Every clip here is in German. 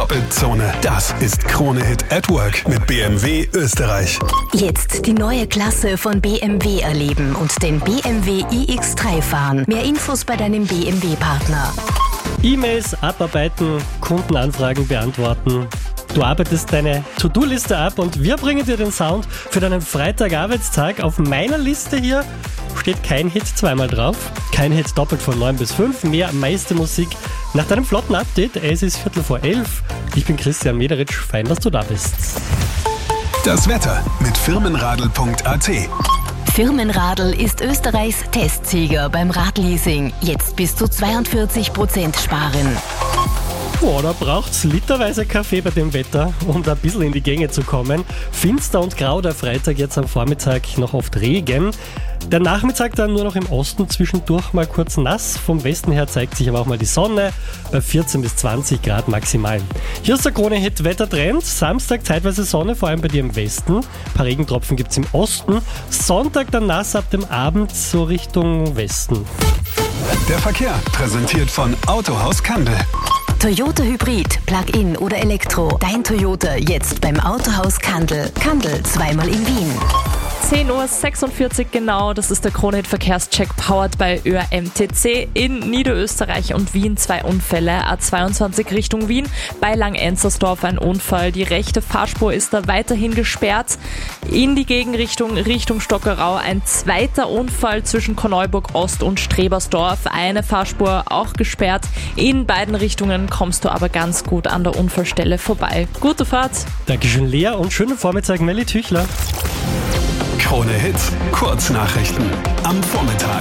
Doppelzone. Das ist Krone Hit at Work mit BMW Österreich. Jetzt die neue Klasse von BMW erleben und den BMW iX3 fahren. Mehr Infos bei deinem BMW-Partner. E-Mails abarbeiten, Kundenanfragen beantworten. Du arbeitest deine To-Do-Liste ab und wir bringen dir den Sound für deinen Freitag-Arbeitstag. Auf meiner Liste hier steht kein Hit zweimal drauf. Kein Hit doppelt von 9 bis 5. Mehr meiste Musik nach deinem flotten Update. Es ist 11:15. Ich bin Christian Mederitsch. Fein, dass du da bist. Das Wetter mit Firmenradl.at. Firmenradl ist Österreichs Testsieger beim Radleasing. Jetzt bis zu 42% sparen. Boah, da braucht's literweise Kaffee bei dem Wetter, um da ein bisschen in die Gänge zu kommen. Finster und grau der Freitag, jetzt am Vormittag noch oft Regen. Der Nachmittag dann nur noch im Osten zwischendurch mal kurz nass. Vom Westen her zeigt sich aber auch mal die Sonne bei 14 bis 20 Grad maximal. Hier ist der Krone-Hit Wettertrend. Samstag zeitweise Sonne, vor allem bei dir im Westen. Ein paar Regentropfen gibt's im Osten. Sonntag dann nass ab dem Abend so Richtung Westen. Der Verkehr präsentiert von Autohaus Kandel. Toyota Hybrid, Plug-in oder Elektro. Dein Toyota jetzt beim Autohaus Kandel. Kandel, zweimal in Wien. 10:46 Uhr genau, das ist der Krone-Hit Verkehrscheck powered bei ÖRMTC. In Niederösterreich und Wien 2 Unfälle. A22 Richtung Wien, bei Langenzersdorf ein Unfall. Die rechte Fahrspur ist da weiterhin gesperrt. In die Gegenrichtung, Richtung Stockerau, ein zweiter Unfall zwischen Korneuburg Ost und Strebersdorf. Eine Fahrspur auch gesperrt. In beiden Richtungen kommst du aber ganz gut an der Unfallstelle vorbei. Gute Fahrt! Dankeschön, Lea, und schönen Vormittag, Melli Tüchler. Krone Hit, Kurznachrichten am Vormittag.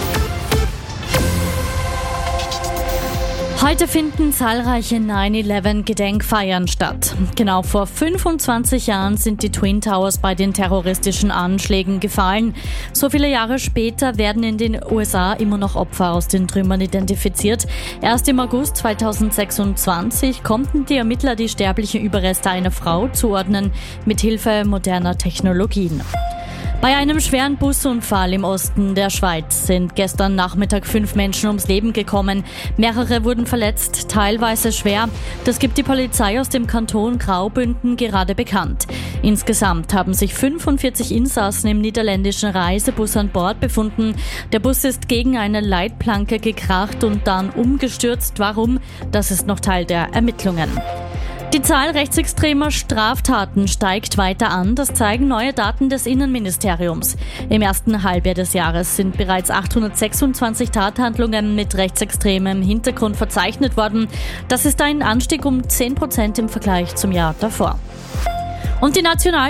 Heute finden zahlreiche 9/11-Gedenkfeiern statt. Genau vor 25 Jahren sind die Twin Towers bei den terroristischen Anschlägen gefallen. So viele Jahre später werden in den USA immer noch Opfer aus den Trümmern identifiziert. Erst im August 2026 konnten die Ermittler die sterblichen Überreste einer Frau zuordnen, mit Hilfe moderner Technologien. Bei einem schweren Busunfall im Osten der Schweiz sind gestern Nachmittag 5 Menschen ums Leben gekommen. Mehrere wurden verletzt, teilweise schwer. Das gibt die Polizei aus dem Kanton Graubünden gerade bekannt. Insgesamt haben sich 45 Insassen im niederländischen Reisebus an Bord befunden. Der Bus ist gegen eine Leitplanke gekracht und dann umgestürzt. Warum? Das ist noch Teil der Ermittlungen. Die Zahl rechtsextremer Straftaten steigt weiter an, das zeigen neue Daten des Innenministeriums. Im ersten Halbjahr des Jahres sind bereits 826 Tathandlungen mit rechtsextremem Hintergrund verzeichnet worden. Das ist ein Anstieg um 10% im Vergleich zum Jahr davor. Und die